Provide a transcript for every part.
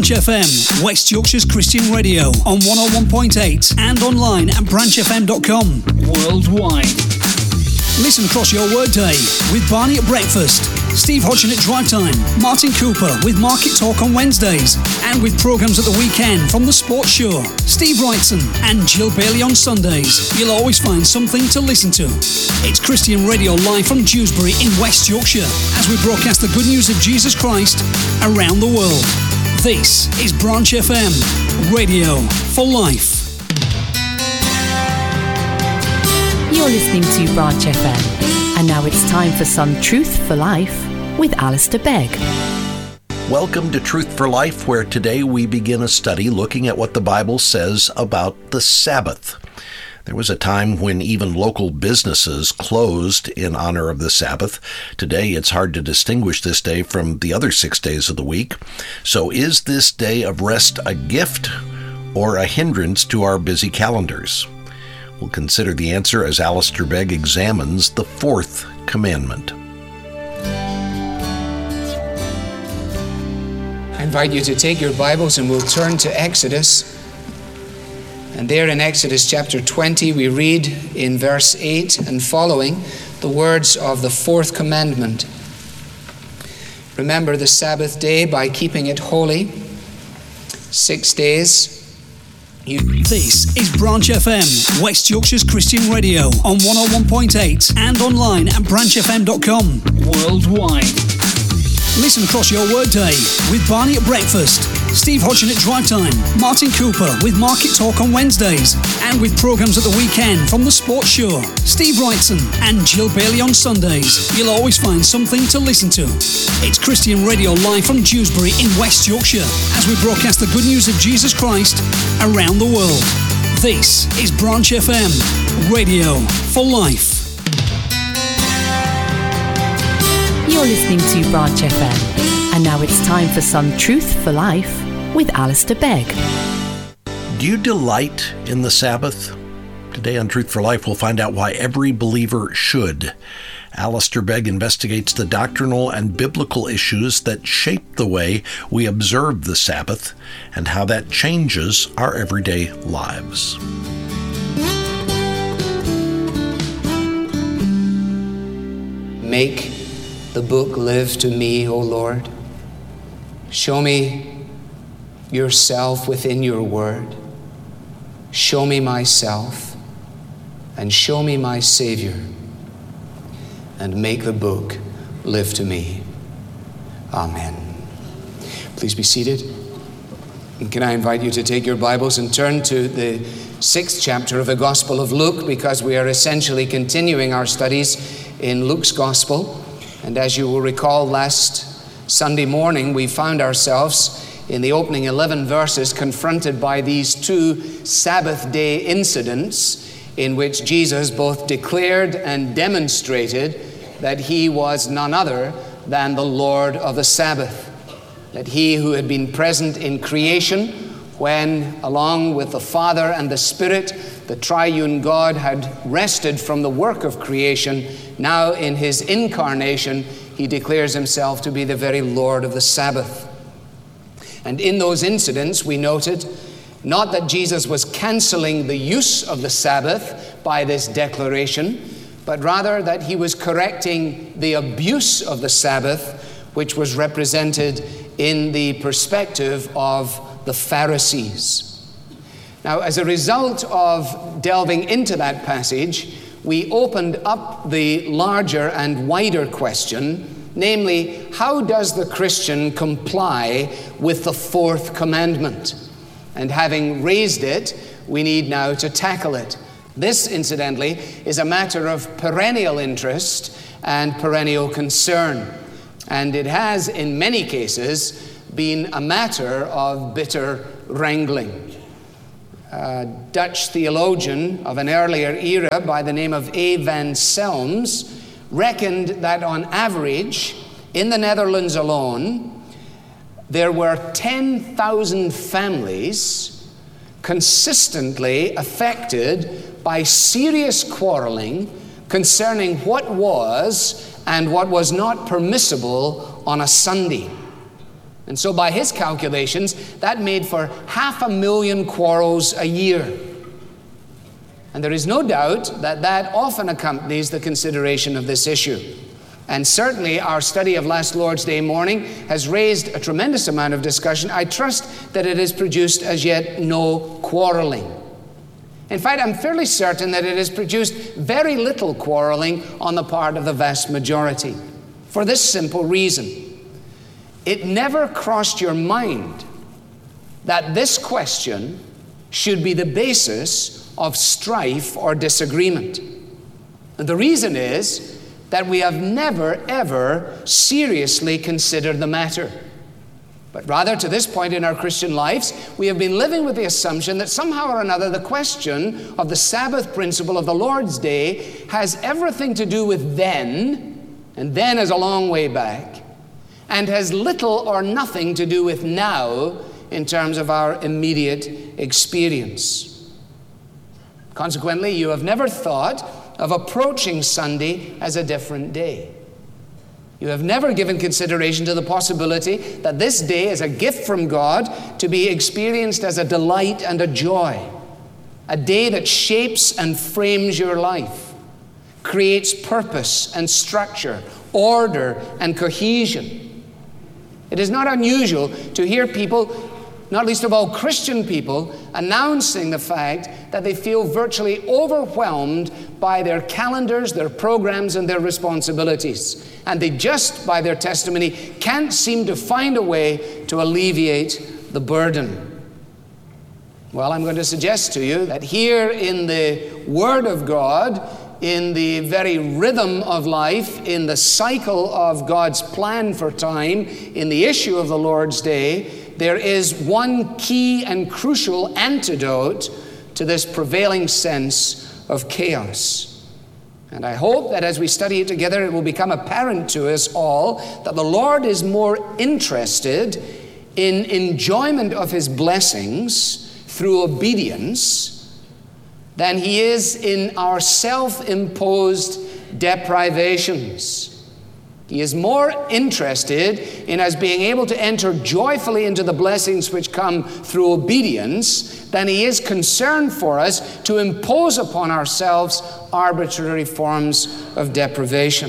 FM, West Yorkshire's Christian radio on 101.8 and online at branchfm.com. Worldwide. Listen across your workday with Barney at breakfast, Steve Hodgson at drive time, Martin Cooper with Market Talk on Wednesdays, and with programmes at the weekend from The Sports Show, Steve Wrightson and Jill Bailey on Sundays. You'll always find something to listen to. It's Christian Radio live from Dewsbury in West Yorkshire as we broadcast the good news of Jesus Christ around the world. This is Branch FM, radio for life. You're listening to Branch FM, and now it's time for some Truth for Life with Alistair Begg. Welcome to Truth for Life, where today we begin a study looking at what the Bible says about the Sabbath. There was a time when even local businesses closed in honor of the Sabbath. Today, it's hard to distinguish this day from the other 6 days of the week. So is this day of rest a gift or a hindrance to our busy calendars? We'll consider the answer as Alistair Begg examines the fourth commandment. I invite you to take your Bibles and we'll turn to Exodus. And there in Exodus chapter 20, we read in verse 8 and following the words of the fourth commandment. Remember the Sabbath day by keeping it holy. 6 days. This is Branch FM, West Yorkshire's Christian radio on 101.8 and online at branchfm.com. Worldwide. Listen across your workday with Barney at breakfast, Steve Hodgson at drive time, Martin Cooper with Market Talk on Wednesdays, and with programmes at the weekend from The Sports Show, Steve Wrightson and Jill Bailey on Sundays. You'll always find something to listen to. It's Christian radio live from Dewsbury in West Yorkshire as we broadcast the good news of Jesus Christ around the world. This is Branch FM, radio for life. You're listening to Branch FM, and now it's time for some Truth for Life with Alistair Begg. Do you delight in the Sabbath? Today on Truth for Life, we'll find out why every believer should. Alistair Begg investigates the doctrinal and biblical issues that shape the way we observe the Sabbath and how that changes our everyday lives. Make the book live to me, O Lord. Show me yourself within your word. Show me myself and show me my Savior, and make the book live to me. Amen. Please be seated. And can I invite you to take your Bibles and turn to the 6th chapter of the Gospel of Luke, because we are essentially continuing our studies in Luke's Gospel. And as you will recall, last Sunday morning, we found ourselves in the opening 11 verses confronted by these two Sabbath day incidents in which Jesus both declared and demonstrated that he was none other than the Lord of the Sabbath. That he who had been present in creation when, along with the Father and the Spirit, the triune God had rested from the work of creation, now in his incarnation, he declares himself to be the very Lord of the Sabbath. And in those incidents, we noted not that Jesus was canceling the use of the Sabbath by this declaration, but rather that he was correcting the abuse of the Sabbath, which was represented in the perspective of the Pharisees. Now, as a result of delving into that passage, we opened up the larger and wider question, namely, how does the Christian comply with the fourth commandment? And having raised it, we need now to tackle it. This, incidentally, is a matter of perennial interest and perennial concern. And it has, in many cases, been a matter of bitter wrangling. A Dutch theologian of an earlier era by the name of A. van Selms reckoned that on average, in the Netherlands alone, there were 10,000 families consistently affected by serious quarreling concerning what was and what was not permissible on a Sunday. And so by his calculations, that made for 500,000 quarrels a year. And there is no doubt that that often accompanies the consideration of this issue. And certainly our study of last Lord's Day morning has raised a tremendous amount of discussion. I trust that it has produced as yet no quarreling. In fact, I'm fairly certain that it has produced very little quarreling on the part of the vast majority. For this simple reason. It never crossed your mind that this question should be the basis of strife or disagreement. And the reason is that we have never, ever seriously considered the matter. But rather, to this point in our Christian lives, we have been living with the assumption that somehow or another the question of the Sabbath principle of the Lord's Day has everything to do with then, and then is a long way back, and has little or nothing to do with now in terms of our immediate experience. Consequently, you have never thought of approaching Sunday as a different day. You have never given consideration to the possibility that this day is a gift from God to be experienced as a delight and a joy, a day that shapes and frames your life, creates purpose and structure, order and cohesion. It is not unusual to hear people, not least of all Christian people, announcing the fact that they feel virtually overwhelmed by their calendars, their programs, and their responsibilities. And they just, by their testimony, can't seem to find a way to alleviate the burden. Well, I'm going to suggest to you that here in the Word of God, in the very rhythm of life, in the cycle of God's plan for time, in the issue of the Lord's Day, there is one key and crucial antidote to this prevailing sense of chaos. And I hope that as we study it together, it will become apparent to us all that the Lord is more interested in enjoyment of His blessings through obedience than He is in our self-imposed deprivations. He is more interested in us being able to enter joyfully into the blessings which come through obedience than He is concerned for us to impose upon ourselves arbitrary forms of deprivation.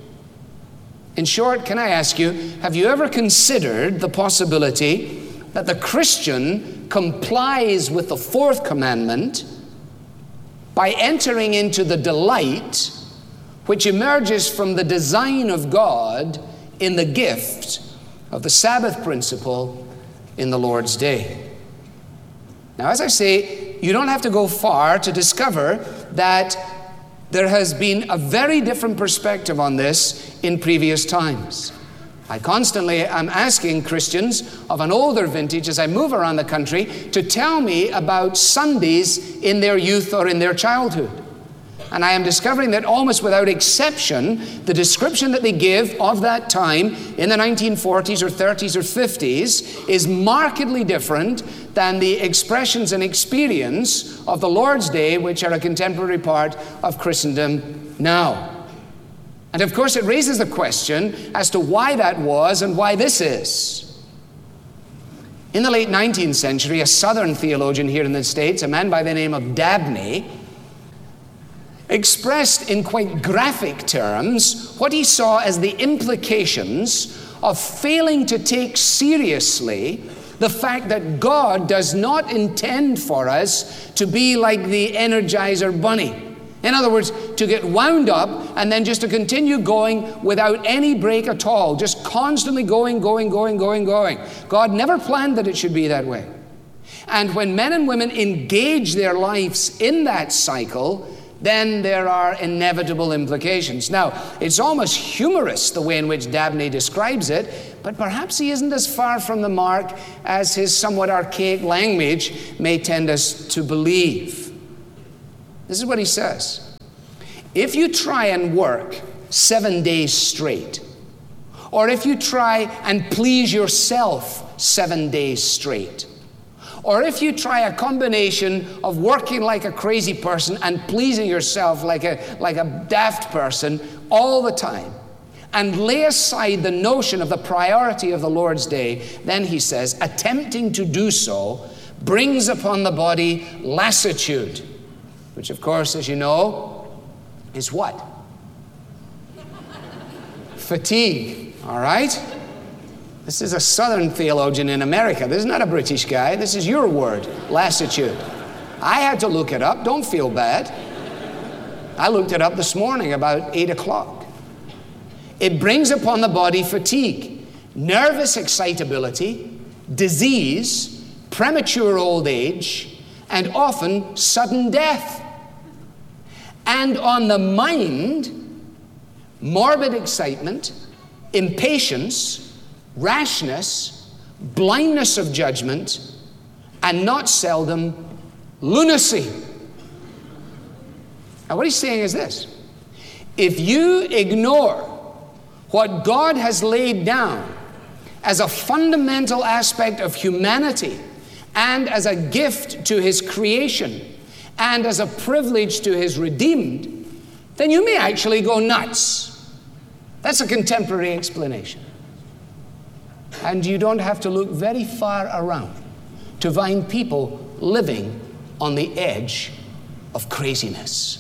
In short, can I ask you, have you ever considered the possibility that the Christian complies with the fourth commandment by entering into the delight which emerges from the design of God in the gift of the Sabbath principle in the Lord's Day? Now, as I say, you don't have to go far to discover that there has been a very different perspective on this in previous times. I constantly am asking Christians of an older vintage as I move around the country to tell me about Sundays in their youth or in their childhood. And I am discovering that almost without exception, the description that they give of that time in the 1940s or 30s or 50s is markedly different than the expressions and experience of the Lord's Day, which are a contemporary part of Christendom now. And of course, it raises the question as to why that was and why this is. In the late 19th century, a Southern theologian here in the States, a man by the name of Dabney, expressed in quite graphic terms what he saw as the implications of failing to take seriously the fact that God does not intend for us to be like the Energizer Bunny. In other words, to get wound up and then just to continue going without any break at all, just constantly going. God never planned that it should be that way. And when men and women engage their lives in that cycle, then there are inevitable implications. Now, it's almost humorous the way in which Dabney describes it, but perhaps he isn't as far from the mark as his somewhat archaic language may tend us to believe. This is what he says. If you try and work 7 days straight, or if you try and please yourself 7 days straight, or if you try a combination of working like a crazy person and pleasing yourself like a daft person all the time, and lay aside the notion of the priority of the Lord's day, then he says, attempting to do so brings upon the body lassitude, which of course, as you know, is what? Fatigue, all right? This is a Southern theologian in America. This is not a British guy. This is your word, lassitude. I had to look it up. Don't feel bad. I looked it up this morning about 8 o'clock. It brings upon the body fatigue, nervous excitability, disease, premature old age, and often sudden death. And on the mind, morbid excitement, impatience, rashness, blindness of judgment, and not seldom lunacy. Now what he's saying is this: if you ignore what God has laid down as a fundamental aspect of humanity and as a gift to his creation and as a privilege to his redeemed, then you may actually go nuts. That's a contemporary explanation. And you don't have to look very far around to find people living on the edge of craziness.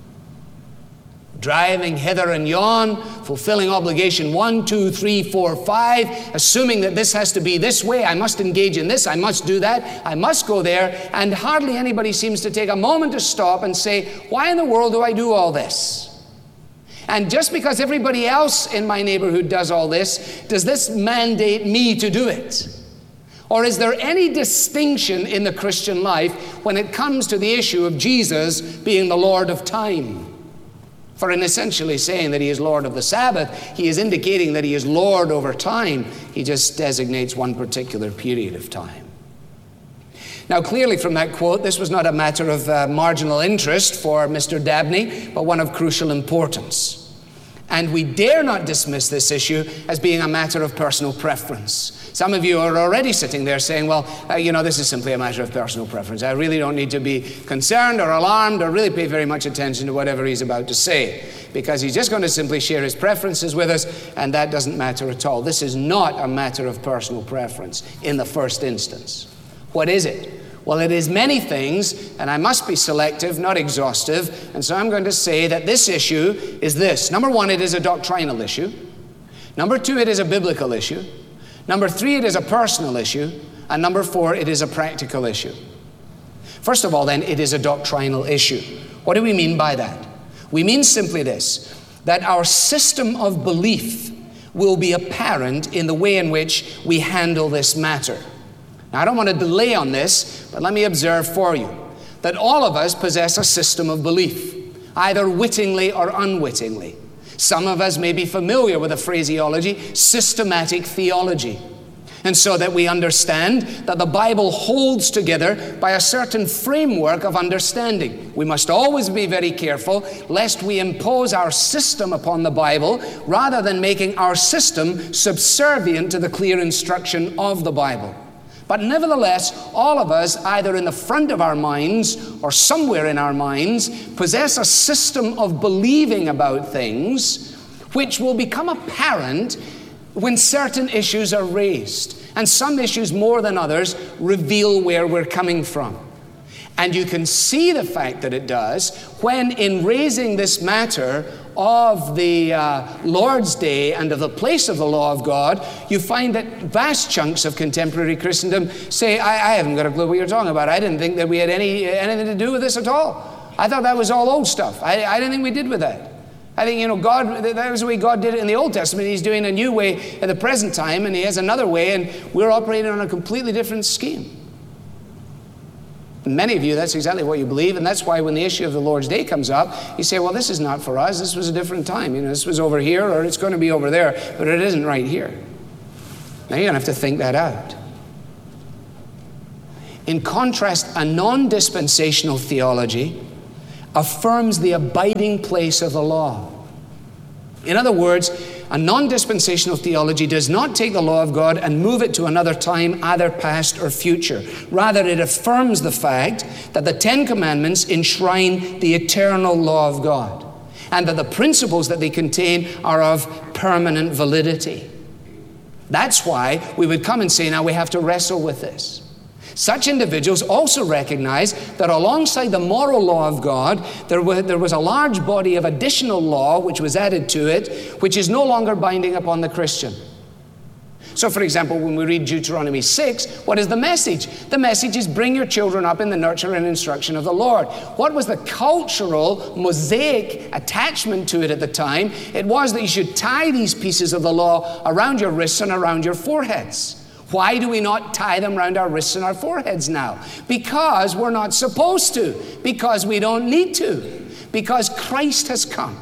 Driving hither and yon, fulfilling obligation 1, 2, 3, 4, 5, assuming that this has to be this way, I must engage in this, I must do that, I must go there, and hardly anybody seems to take a moment to stop and say, why in the world do I do all this? And just because everybody else in my neighborhood does all this, does this mandate me to do it? Or is there any distinction in the Christian life when it comes to the issue of Jesus being the Lord of time? For in essentially saying that he is Lord of the Sabbath, he is indicating that he is Lord over time. He just designates one particular period of time. Now, clearly from that quote, this was not a matter of marginal interest for Mr. Dabney, but one of crucial importance. And we dare not dismiss this issue as being a matter of personal preference. Some of you are already sitting there saying, well, this is simply a matter of personal preference. I really don't need to be concerned or alarmed or really pay very much attention to whatever he's about to say, because he's just going to simply share his preferences with us, and that doesn't matter at all. This is not a matter of personal preference in the first instance. What is it? Well, it is many things, and I must be selective, not exhaustive, and so I'm going to say that this issue is this. Number one, it is a doctrinal issue. Number two, it is a biblical issue. Number three, it is a personal issue. And number four, it is a practical issue. First of all, then, it is a doctrinal issue. What do we mean by that? We mean simply this, that our system of belief will be apparent in the way in which we handle this matter. Now, I don't want to delay on this, but let me observe for you that all of us possess a system of belief, either wittingly or unwittingly. Some of us may be familiar with the phraseology, systematic theology. And so that we understand that the Bible holds together by a certain framework of understanding. We must always be very careful lest we impose our system upon the Bible rather than making our system subservient to the clear instruction of the Bible. But nevertheless, all of us, either in the front of our minds or somewhere in our minds, possess a system of believing about things which will become apparent when certain issues are raised. And some issues more than others reveal where we're coming from. And you can see the fact that it does when, in raising this matter of the Lord's Day and of the place of the law of God, you find that vast chunks of contemporary Christendom say, I haven't got a clue what you're talking about. I didn't think that we had anything to do with this at all. I thought that was all old stuff. I didn't think we did with that. I think, God, that was the way God did it in the Old Testament. He's doing a new way at the present time, and he has another way, and we're operating on a completely different scheme. And many of you, that's exactly what you believe, and that's why when the issue of the Lord's Day comes up, you say, well, this is not for us. This was a different time. This was over here, or it's going to be over there, but it isn't right here. Now, you're going to have to think that out. In contrast, a non-dispensational theology affirms the abiding place of the law. In other words, a non-dispensational theology does not take the law of God and move it to another time, either past or future. Rather, it affirms the fact that the Ten Commandments enshrine the eternal law of God. and that the principles that they contain are of permanent validity. That's why we would come and say, now we have to wrestle with this. Such individuals also recognize that alongside the moral law of God, there was a large body of additional law which was added to it, which is no longer binding upon the Christian. So, for example, when we read Deuteronomy 6, what is the message? The message is bring your children up in the nurture and instruction of the Lord. What was the cultural, Mosaic attachment to it at the time? It was that you should tie these pieces of the law around your wrists and around your foreheads. Why do we not tie them around our wrists and our foreheads now? Because we're not supposed to. Because we don't need to. Because Christ has come.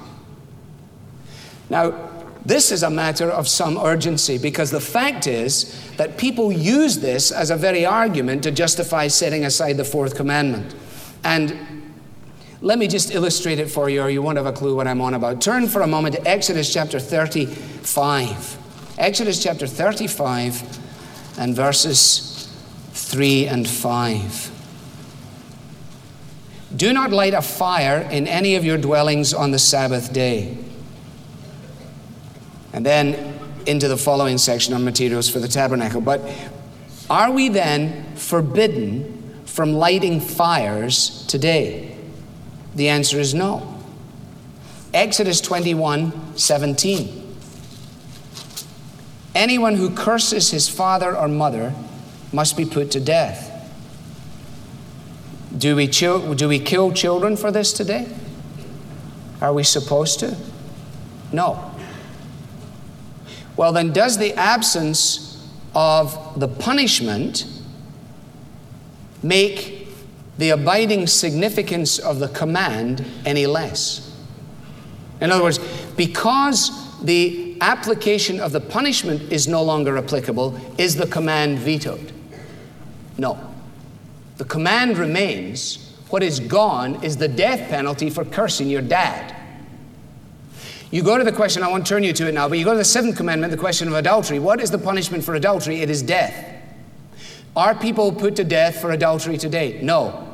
Now, this is a matter of some urgency, because the fact is that people use this as a very argument to justify setting aside the fourth commandment. And let me just illustrate it for you, or you won't have a clue what I'm on about. Turn for a moment to Exodus chapter 35. Exodus chapter 35 and verses 3 and 5. Do not light a fire in any of your dwellings on the Sabbath day. And then into the following section on materials for the tabernacle. But are we then forbidden from lighting fires today? The answer is no. Exodus 21:17. Anyone who curses his father or mother must be put to death. Do we kill children for this today? Are we supposed to? No. Well, then, does the absence of the punishment make the abiding significance of the command any less? In other words, because the application of the punishment is no longer applicable, is the command vetoed? No. The command remains. What is gone is the death penalty for cursing your dad. You go to the question, I won't turn you to it now, but you go to the seventh commandment, the question of adultery. What is the punishment for adultery? It is death. Are people put to death for adultery today? No.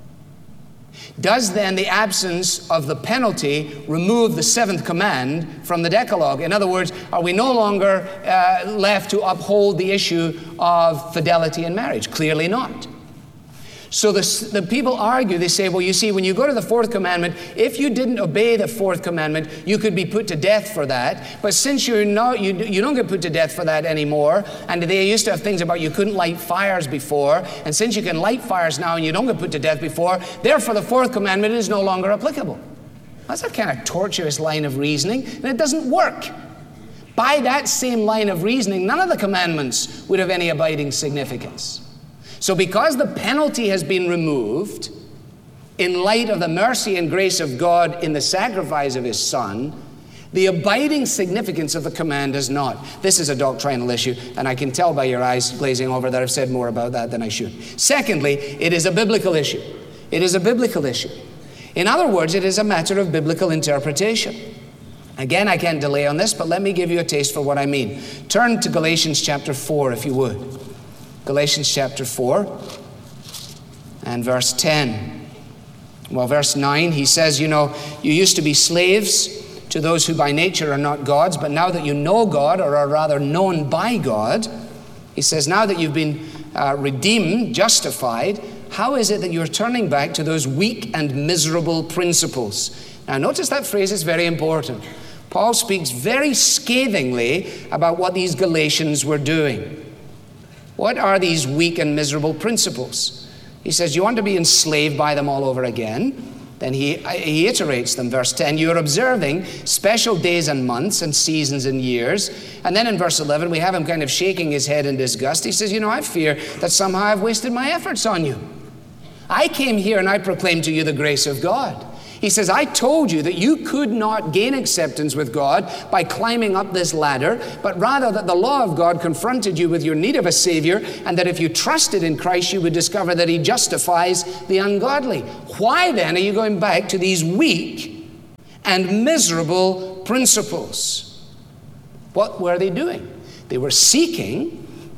Does then the absence of the penalty remove the seventh command from the Decalogue? In other words, are we no longer left to uphold the issue of fidelity in marriage? Clearly not. So the people argue, they say, well, you see, when you go to the fourth commandment, if you didn't obey the fourth commandment, you could be put to death for that. But since you don't get put to death for that anymore, and they used to have things about you couldn't light fires before, and since you can light fires now and you don't get put to death before, therefore the fourth commandment is no longer applicable. That's a kind of tortuous line of reasoning, and it doesn't work. By that same line of reasoning, none of the commandments would have any abiding significance. So because the penalty has been removed, in light of the mercy and grace of God in the sacrifice of His Son, the abiding significance of the command is not. This is a doctrinal issue, and I can tell by your eyes glazing over that I've said more about that than I should. Secondly, it is a biblical issue. It is a biblical issue. In other words, it is a matter of biblical interpretation. Again, I can't delay on this, but let me give you a taste for what I mean. Turn to Galatians chapter 4, if you would. Galatians chapter 4 and verse 10. Well, verse 9, he says, you used to be slaves to those who by nature are not God's, but now that you know God, or are rather known by God, he says, now that you've been redeemed, justified, how is it that you're turning back to those weak and miserable principles? Now, notice that phrase is very important. Paul speaks very scathingly about what these Galatians were doing. What are these weak and miserable principles? He says, you want to be enslaved by them all over again? Then he iterates them. Verse 10, you're observing special days and months and seasons and years. And then in verse 11, we have him kind of shaking his head in disgust. He says, I fear that somehow I've wasted my efforts on you. I came here and I proclaimed to you the grace of God. He says, I told you that you could not gain acceptance with God by climbing up this ladder, but rather that the law of God confronted you with your need of a Savior, and that if you trusted in Christ, you would discover that He justifies the ungodly. Why then are you going back to these weak and miserable principles? What were they doing? They were seeking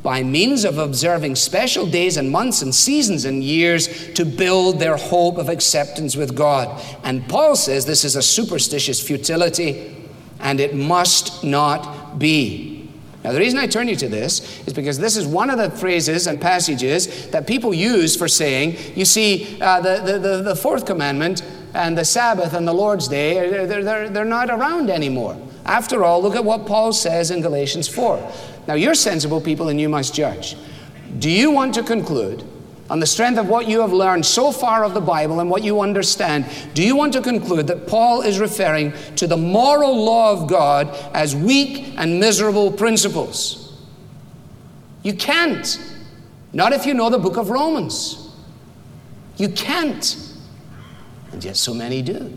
by means of observing special days and months and seasons and years to build their hope of acceptance with God. And Paul says this is a superstitious futility, and it must not be. Now, the reason I turn you to this is because this is one of the phrases and passages that people use for saying, you see, the fourth commandment and the Sabbath and the Lord's Day, they're not around anymore. After all, look at what Paul says in Galatians 4. Now, you're sensible people and you must judge. Do you want to conclude, on the strength of what you have learned so far of the Bible and what you understand, do you want to conclude that Paul is referring to the moral law of God as weak and miserable principles? You can't. Not if you know the book of Romans. You can't. And yet so many do.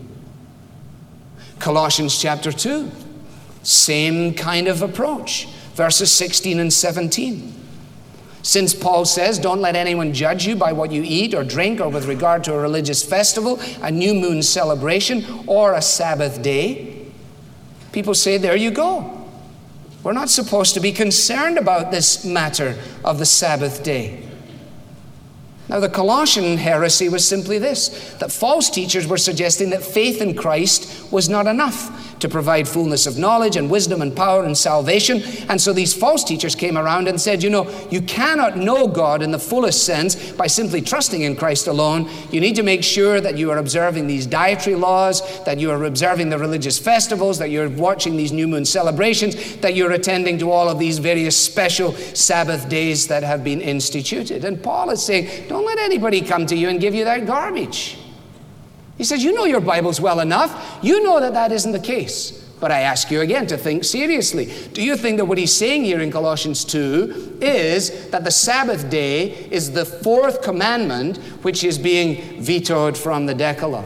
Colossians chapter 2, same kind of approach. Verses 16 and 17. Since Paul says, don't let anyone judge you by what you eat or drink or with regard to a religious festival, a new moon celebration, or a Sabbath day, people say, there you go. We're not supposed to be concerned about this matter of the Sabbath day. Now, the Colossian heresy was simply this, that false teachers were suggesting that faith in Christ was not enough to provide fullness of knowledge and wisdom and power and salvation. And so these false teachers came around and said, you know, you cannot know God in the fullest sense by simply trusting in Christ alone. You need to make sure that you are observing these dietary laws, that you are observing the religious festivals, that you're watching these new moon celebrations, that you're attending to all of these various special Sabbath days that have been instituted. And Paul is saying, don't let anybody come to you and give you that garbage. He says, you know your Bibles well enough. You know that that isn't the case. But I ask you again to think seriously. Do you think that what he's saying here in Colossians 2 is that the Sabbath day is the fourth commandment which is being vetoed from the Decalogue?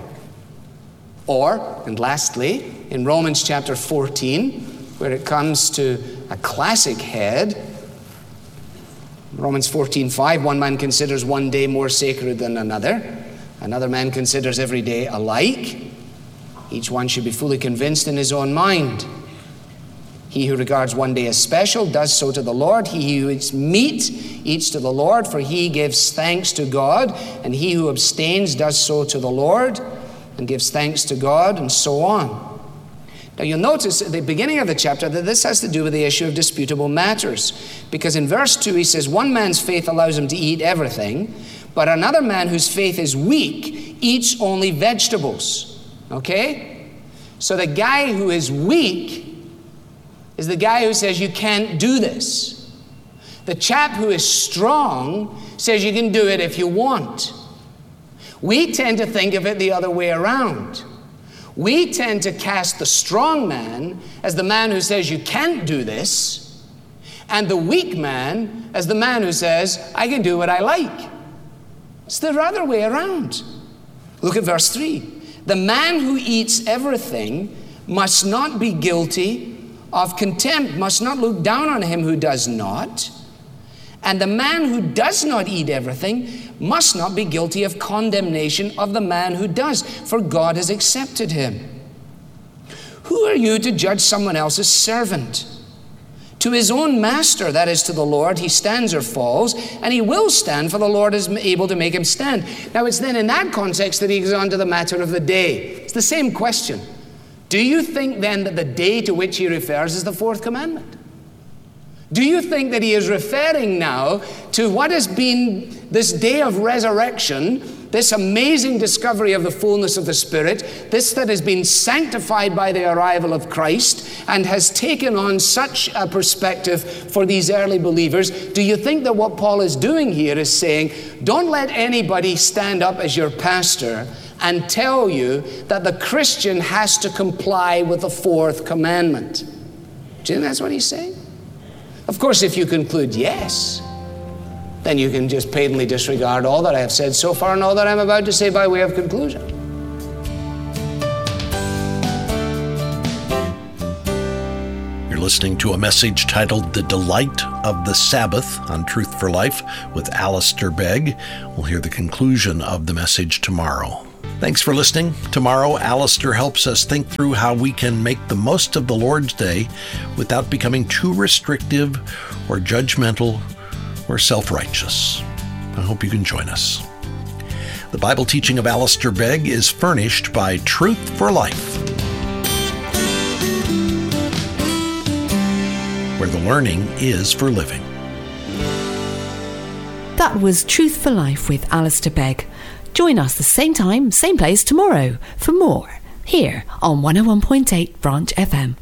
Or, and lastly, in Romans chapter 14, where it comes to a classic head, Romans 14:5, one man considers one day more sacred than another. Another man considers every day alike. Each one should be fully convinced in his own mind. He who regards one day as special does so to the Lord. He who eats meat eats to the Lord, for he gives thanks to God. And he who abstains does so to the Lord and gives thanks to God, and so on. Now you'll notice at the beginning of the chapter that this has to do with the issue of disputable matters. Because in verse 2 he says, one man's faith allows him to eat everything, but another man whose faith is weak eats only vegetables. Okay? So the guy who is weak is the guy who says you can't do this. The chap who is strong says you can do it if you want. We tend to think of it the other way around. We tend to cast the strong man as the man who says you can't do this, and the weak man as the man who says I can do what I like. It's the other way around. Look at verse 3. The man who eats everything must not be guilty of contempt, must not look down on him who does not. And the man who does not eat everything must not be guilty of condemnation of the man who does, for God has accepted him. Who are you to judge someone else's servant? To his own master, that is to the Lord, he stands or falls, and he will stand, for the Lord is able to make him stand. Now it's then in that context that he goes on to the matter of the day. It's the same question. Do you think then that the day to which he refers is the fourth commandment? Do you think that he is referring now to what has been this day of resurrection, this amazing discovery of the fullness of the Spirit, this that has been sanctified by the arrival of Christ and has taken on such a perspective for these early believers? Do you think that what Paul is doing here is saying, don't let anybody stand up as your pastor and tell you that the Christian has to comply with the fourth commandment? Do you think that's what he's saying? Of course, if you conclude yes, then you can just patently disregard all that I have said so far and all that I'm about to say by way of conclusion. You're listening to a message titled The Delight of the Sabbath on Truth for Life with Alistair Begg. We'll hear the conclusion of the message tomorrow. Thanks for listening. Tomorrow, Alistair helps us think through how we can make the most of the Lord's Day without becoming too restrictive or judgmental or self-righteous. I hope you can join us. The Bible teaching of Alistair Begg is furnished by Truth for Life, where the learning is for living. That was Truth for Life with Alistair Begg. Join us the same time, same place tomorrow for more here on 101.8 Branch FM.